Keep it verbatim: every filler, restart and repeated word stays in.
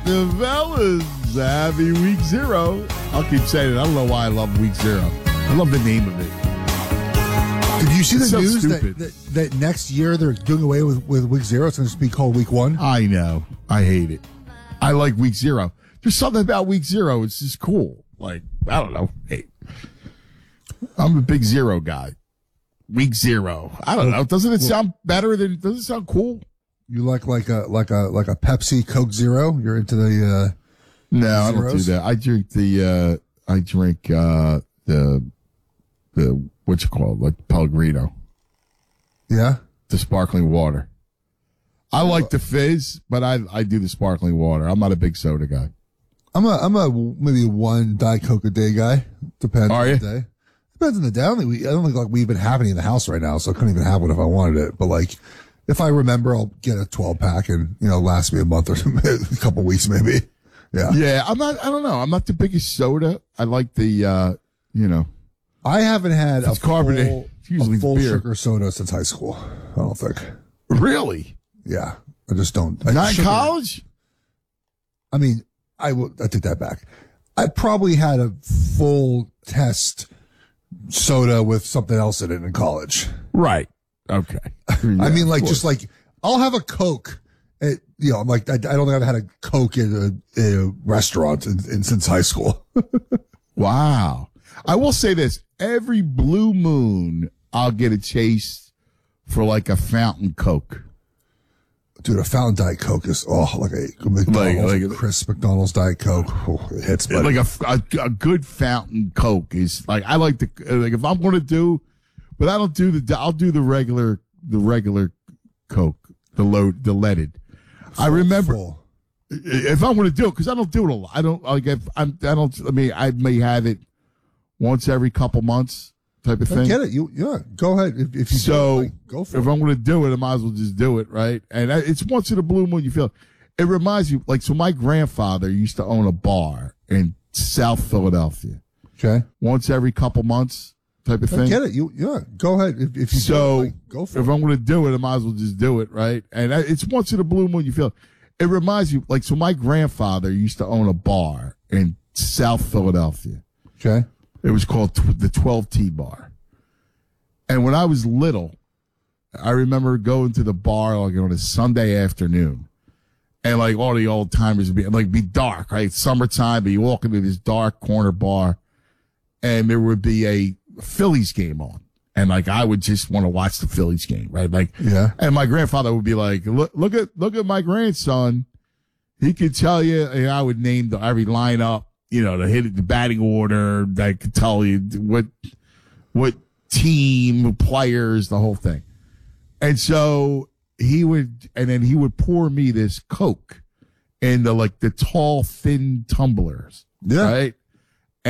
the fellas. Happy week zero. I'll keep saying it. I don't know why I love week zero. I love the name of it. Did you see It's the so news that, stupid. that, that next year they're doing away with, with week zero? It's going to be called week one? I know. I hate it. I like week zero. There's something about week zero. It's just cool. Like, I don't know. Hey, I'm a big zero guy. Week zero. I don't know. Doesn't it sound better than, doesn't it sound cool? You like like a like a like a Pepsi Coke Zero? You're into the uh No, I don't do zeros? that. I drink the, uh, I drink, uh, the, the, what's it called? Like Pellegrino. Yeah? The sparkling water. I like the fizz, but I, I do the sparkling water. I'm not a big soda guy. I'm a I'm a maybe one Diet Coke a day guy. Depends Are on you? the day. Depends on the day. I don't think we I don't think like we even have any in the house right now, so I couldn't even have one if I wanted it. But like if I remember, I'll get a twelve pack and you know last me a month or a couple weeks maybe. Yeah. Yeah, I'm not, I don't know. I'm not the biggest soda. I like the, uh, you know, I haven't had It's a carbonated. full, It's usually a full beer. sugar soda since high school. I don't think. really? Yeah. I just don't. I, Not in sugar- college? I mean, I will, I take that back. I probably had a full test soda with something else in it in college. Right. Okay. I mean, like, just like, I'll have a Coke. At, you know, I'm like, I, I don't think I've had a Coke in a, a restaurant in, in, since high school. Wow. I will say this. Every blue moon, I'll get a chase for like a fountain Coke. Dude, a fountain Diet Coke is, oh, like a McDonald's, Like- like- crisp McDonald's Diet Coke. Oh, it hits, buddy. Like a, a, a good fountain Coke is like, I like the, like if I'm going to do, but I don't do the, I'll do the regular, the regular Coke, the load, the leaded. I remember Full. if I'm going to do it, cause I don't do it a lot. I don't, like if I'm, I don't, I mean, I may have it once every couple months type of I thing. get it. You, yeah, go ahead. If, if you So do it, like, go for if it. I'm going to do it, I might as well just do it, right? And I, it's once in a blue moon you feel. It reminds you, like, so my grandfather used to own a bar in South Philadelphia. Okay. Once every couple months type of I thing. get it. You, yeah, go ahead. If, if you So do it, like, go for if it. I'm going to do it, I might as well just do it, right? And I, it's once in a blue moon you feel. It reminds you, like, so my grandfather used to own a bar in South Philadelphia. Okay. It was called tw- the twelve T Bar. And when I was little, I remember going to the bar like on a Sunday afternoon, and like all the old timers would be like be dark, right? Summertime, but you walk into this dark corner bar, and there would be a Phillies game on, and like I would just want to watch the Phillies game, right? Like, Yeah. and my grandfather would be like, "Look, look at look at my grandson. He could tell you." And I would name the, every lineup, you know, the hit, the batting order. I could tell you what what. team, players, the whole thing. And so he would, and then he would pour me this Coke in the like the tall, thin tumblers. Yeah. Right.